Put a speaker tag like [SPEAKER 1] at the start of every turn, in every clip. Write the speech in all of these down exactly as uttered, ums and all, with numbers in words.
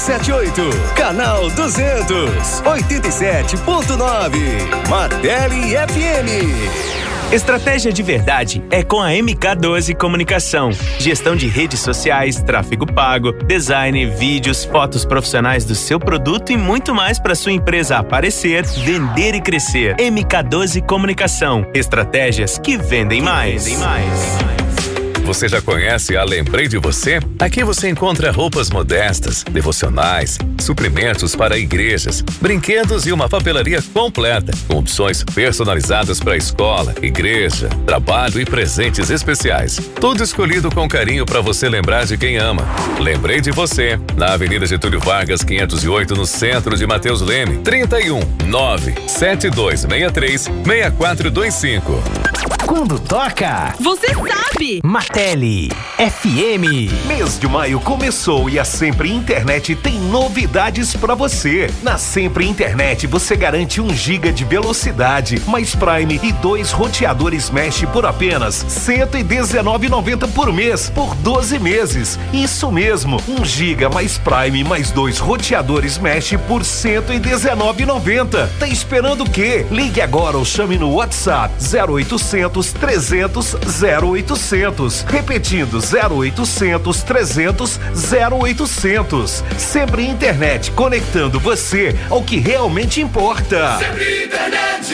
[SPEAKER 1] setenta e oito, canal duzentos, oitenta e sete ponto nove, Martelli F M.
[SPEAKER 2] Estratégia de verdade é com a M K doze Comunicação. Gestão de redes sociais, tráfego pago, design, vídeos, fotos profissionais do seu produto e muito mais para sua empresa aparecer, vender e crescer. M K doze Comunicação. Estratégias que vendem mais. Vendem mais.
[SPEAKER 3] Você já conhece a Lembrei de Você? Aqui você encontra roupas modestas, devocionais, suprimentos para igrejas, brinquedos e uma papelaria completa, com opções personalizadas para escola, igreja, trabalho e presentes especiais. Tudo escolhido com carinho para você lembrar de quem ama. Lembrei de Você, na Avenida Getúlio Vargas, quinhentos e oito, no centro de Mateus Leme. trinta e um, nove, sete dois seis três, seis quatro dois cinco.
[SPEAKER 4] Quando toca,
[SPEAKER 5] você sabe!
[SPEAKER 4] Martelli F M.
[SPEAKER 6] Mês de maio começou e a Sempre Internet tem novidades pra você. Na Sempre Internet você garante um giga de velocidade, mais Prime e dois roteadores Mesh por apenas cento e dezenove reais e noventa centavos por mês, por doze meses. Isso mesmo, um giga mais Prime mais dois roteadores Mesh por cento e dezenove reais e noventa centavos. Tá esperando o quê? Ligue agora ou chame no WhatsApp zero oitocentos, trezentos, zero oitocentos. Repetindo, zero oitocentos, trezentos, zero oitocentos. Sempre Internet, conectando você ao que realmente importa. Sempre Internet.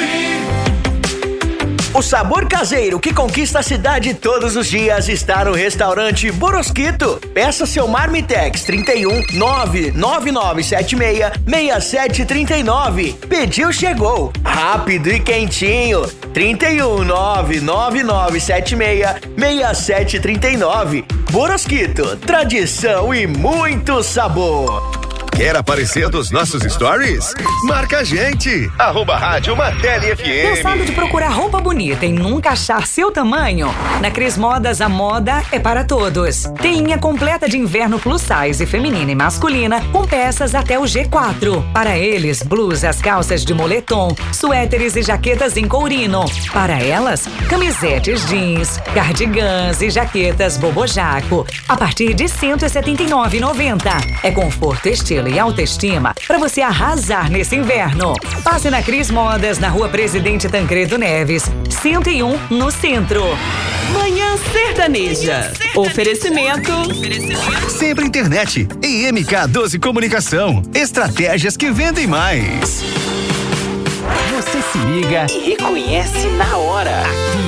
[SPEAKER 7] O sabor caseiro que conquista a cidade todos os dias está no restaurante Borosquito. Peça seu Marmitex trinta e um, nove nove nove sete seis, seis sete três nove. Pediu, chegou. Rápido e quentinho. trinta e um, nove nove nove sete seis, seis sete três nove. Borosquito, tradição e muito sabor.
[SPEAKER 1] Quer aparecer dos nossos stories? Marca a gente! Arroba Rádio Martelli F M.
[SPEAKER 5] Cansado de procurar roupa bonita e nunca achar seu tamanho? Na Cris Modas, a moda é para todos. Tem linha completa de inverno plus size feminina e masculina, com peças até o G quatro. Para eles, blusas, calças de moletom, suéteres e jaquetas em courino. Para elas, camisetes jeans, cardigans e jaquetas bobojaco. A partir de cento e setenta e nove reais e noventa centavos. É conforto, estilo e autoestima para você arrasar nesse inverno. Passe na Cris Modas, na Rua Presidente Tancredo Neves, cento e um, no centro.
[SPEAKER 8] Manhã Sertaneja. Oferecimento.
[SPEAKER 1] Sempre Internet e M K doze Comunicação. Estratégias que vendem mais.
[SPEAKER 4] Você se liga e reconhece na hora. Aqui